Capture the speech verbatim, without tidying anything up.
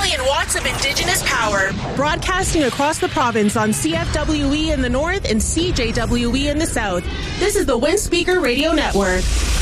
million watts of indigenous power. Broadcasting across the province on C F W E in the north and C J W E in the south. This is the Windspeaker Radio Network.